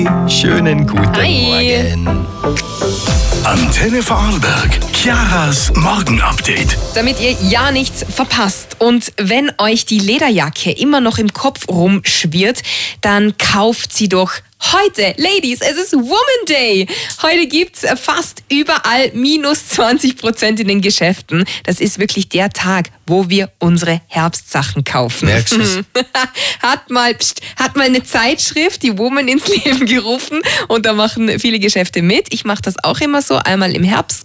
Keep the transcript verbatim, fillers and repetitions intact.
Schönen guten Hi. Morgen. Antenne Vorarlberg, Chiaras Morgenupdate. Damit ihr ja nichts verpasst. Und wenn euch die Lederjacke immer noch im Kopf rumschwirrt, dann kauft sie doch heute. Ladies, es ist Woman Day. Heute gibt's fast überall minus zwanzig Prozent in den Geschäften. Das ist wirklich der Tag, wo wir unsere Herbstsachen kaufen. Merkst du's? hat mal, pst, hat mal eine Zeitschrift, die Woman, ins Leben gerufen und da machen viele Geschäfte mit. Ich mache das auch immer so, einmal im Herbst